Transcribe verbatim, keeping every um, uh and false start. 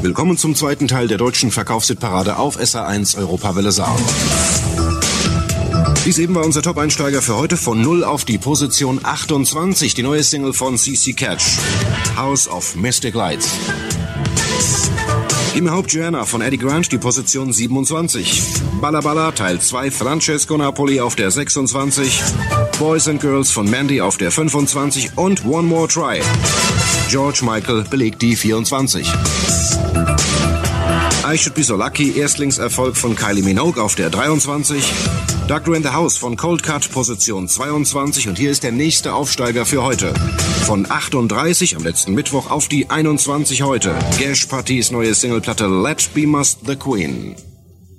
Willkommen zum zweiten Teil der deutschen Verkaufshitparade auf S R eins Europawelle Saar. Dies eben war unser Top-Einsteiger für heute, von null auf die Position achtundzwanzig, die neue Single von C C Catch, House of Mystic Lights. Im Haupt Joanna von Eddie Grant, die Position siebenundzwanzig. Balla Balla Teil zwei, Francesco Napoli auf der sechsundzwanzig. Boys and Girls von Mandy auf der fünfundzwanzig und One More Try. George Michael belegt die vierundzwanzig. I Should Be So Lucky, Erstlingserfolg von Kylie Minogue auf der dreiundzwanzig. Doctor in the House von Cold Cut, Position zweiundzwanzig. Und hier ist der nächste Aufsteiger für heute. Von achtunddreißig am letzten Mittwoch auf die einundzwanzig heute. Gash Partys neue Singleplatte Let Be Must the Queen.